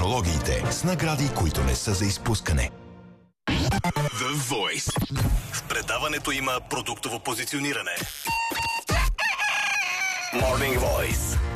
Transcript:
технологиите с награди, които не са за изпускане. The Voice. В предаването има продуктово позициониране. Morning Voice.